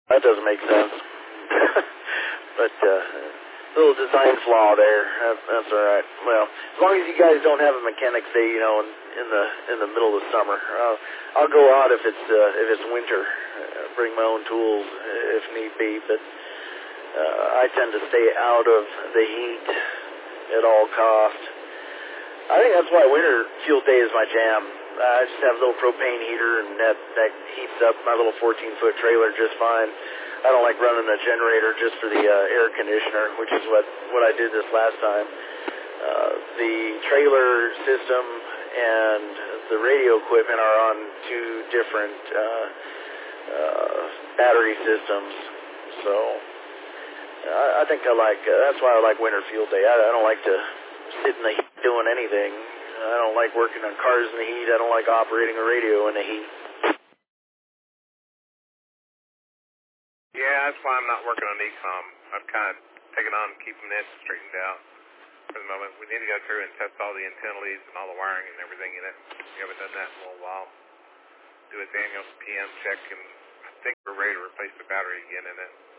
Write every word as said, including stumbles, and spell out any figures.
That doesn't make sense. But uh, little design flaw there. That, that's all right. Well, as long as you guys don't have a mechanics day, you know, in, in the in the middle of summer, I'll, I'll go out if it's uh, if it's winter. Uh, bring my own tools if need be, but uh, I tend to stay out of the heat at all cost. I think that's why winter field day is my jam. Uh, I just have a little propane heater, and that, that heats up my little fourteen-foot trailer just fine. I don't like running a generator just for the uh, air conditioner, which is what, what I did this last time. Uh, the trailer system and the radio equipment are on two different uh, uh, battery systems, so I, I think I like, uh, that's why I like winter field day. I, I don't like to sit in the heat doing anything. I don't like working on cars in the heat. I don't like operating a radio in the heat. Yeah, that's why I'm not working on E COM. I've kind of taken on keeping it straightened out for the moment. We need to go through and test all the antenna leads and all the wiring and everything in it. We haven't done that in a little while. Do its annual P M check, and I think we're ready to replace the battery again in it.